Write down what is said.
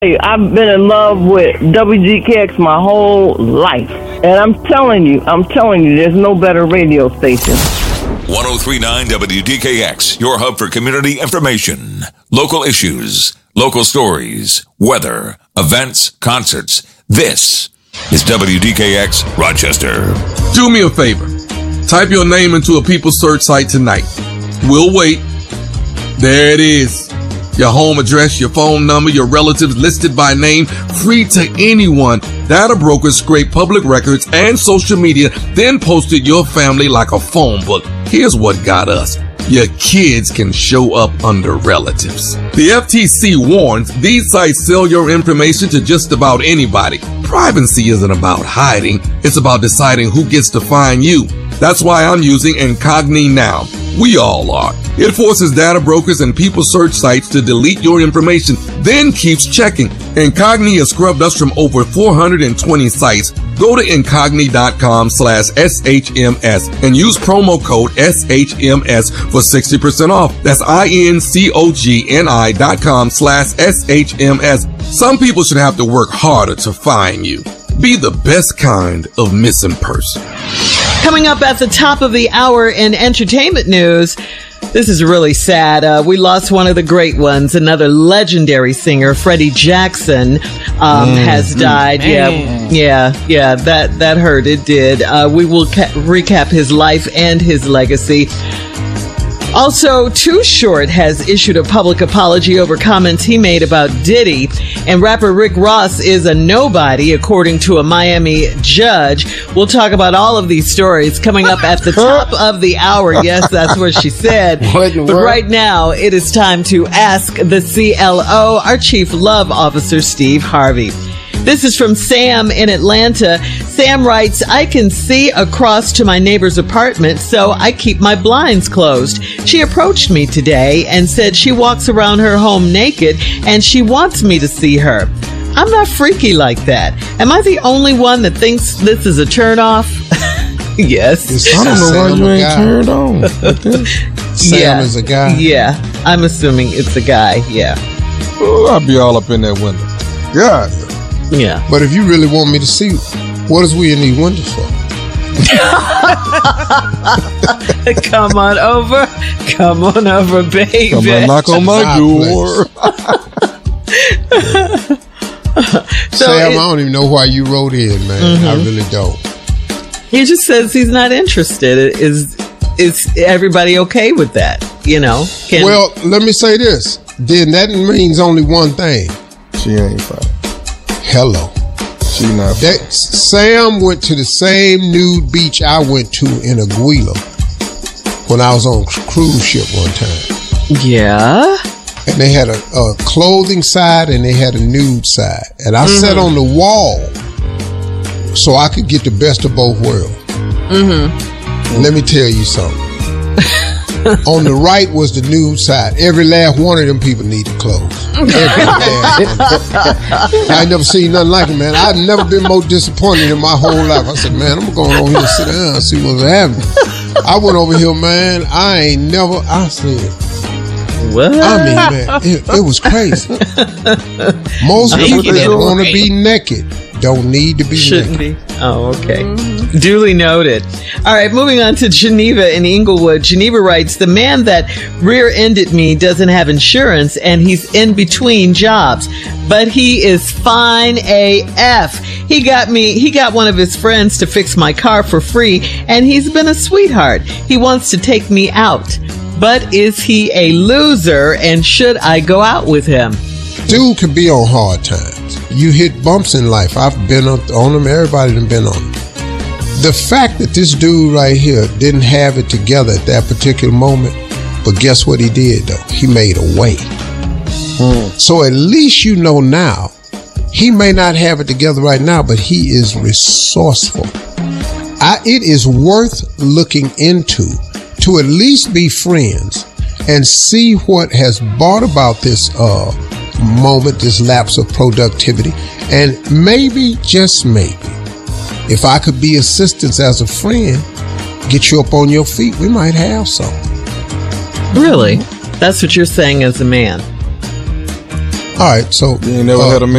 Hey, I've been in love with WGKX my whole life. And I'm telling you, there's no better radio station. 103.9 WDKX, your hub for community information, local issues, local stories, weather, events, concerts. This is WDKX Rochester. Do me a favor. Type your name into a People search site tonight. We'll wait. There it is. Your home address, your phone number, your relatives listed by name, free to anyone. Data brokers scrape public records and social media, then posted your family like a phone book. Here's what got us. Your kids can show up under relatives. The FTC warns these sites sell your information to just about anybody. Privacy isn't about hiding. It's about deciding who gets to find you. That's why I'm using Incogni now. We all are. It forces data brokers and people search sites to delete your information, then keeps checking. Incogni has scrubbed us from over 420 sites. Go to incogni.com/SHMS and use promo code SHMS for 60% off. That's INCOGNI.com/SHMS. Some people should have to work harder to find you. Be the best kind of missing person. Coming up at the top of the hour in entertainment news, this is really sad. We lost one of the great ones, another legendary singer, Freddie Jackson, has died. Yeah, that hurt. It did. We will recap his life and his legacy. Also, Too Short has issued a public apology over comments he made about Diddy, and rapper Rick Ross is a nobody, according to a Miami judge. We'll talk about all of these stories coming up at the top of the hour. Yes, that's what she said. But right now, it is time to ask the CLO, our Chief Love Officer, Steve Harvey. This is from Sam in Atlanta. Sam writes, I can see across to my neighbor's apartment, so I keep my blinds closed. She approached me today and said she walks around her home naked and she wants me to see her. I'm not freaky like that. Am I the only one that thinks this is a turnoff? Yes. I don't know why you ain't turned on. Sam is a guy. Yeah, I'm assuming it's a guy. Yeah. Oh, I'll be all up in that window. Yeah. Yeah. But if you really want me to see, what is we in these windows for? Come on over, baby. Come and knock on my door. Sam, I don't even know why you wrote in, man. Mm-hmm. I really don't. He just says he's not interested. Is everybody okay with that? You know? Well, let me say this. Then that means only one thing. She ain't fine. Hello. She not. Sam went to the same nude beach I went to in Aguila when I was on a cruise ship one time. Yeah. And they had a clothing side and they had a nude side. And I sat on the wall so I could get the best of both worlds. Mm-hmm. Let me tell you something. On the right was the nude side. Every last one of them people needed clothes. I ain't never seen nothing like it, man. I've never been more disappointed in my whole life. I said, man, I'm going over here and sit down and see what's happening. I went over here, man. I said, what? I mean, man, it was crazy. Most people that want to be naked don't need to be Shouldn't naked. be. Oh, okay. Duly noted. All right, moving on to Geneva in Inglewood. Geneva writes, the man that rear-ended me doesn't have insurance and he's in between jobs, but he is fine AF. He got one of his friends to fix my car for free and he's been a sweetheart. He wants to take me out. But is he a loser and should I go out with him? Dude could be on hard times. You hit bumps in life. I've been on them. Everybody done been on them. The fact that this dude right here didn't have it together at that particular moment, but guess what he did though? He made a way. So at least you know now, he may not have it together right now, but he is resourceful. It is worth looking into to at least be friends and see what has brought about this moment, this lapse of productivity, and maybe, just maybe, if I could be assistance as a friend, get you up on your feet, we might have something. Really? That's what you're saying as a man? All right, so you ain't never had a man